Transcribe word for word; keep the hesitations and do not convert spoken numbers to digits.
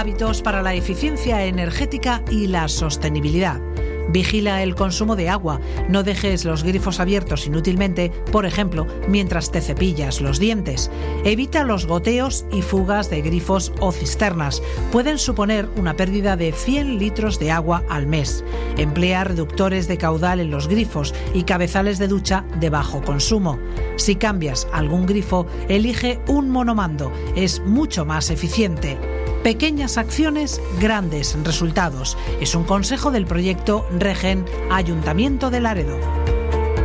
Hábitos para la eficiencia energética y la sostenibilidad. Vigila el consumo de agua. No dejes los grifos abiertos inútilmente, por ejemplo, mientras te cepillas los dientes. Evita los goteos y fugas de grifos o cisternas. Pueden suponer una pérdida de cien litros de agua al mes. Emplea reductores de caudal en los grifos y cabezales de ducha de bajo consumo. Si cambias algún grifo, elige un monomando. Es mucho más eficiente. Pequeñas acciones, grandes resultados. Es un consejo del proyecto Regen Ayuntamiento de Laredo.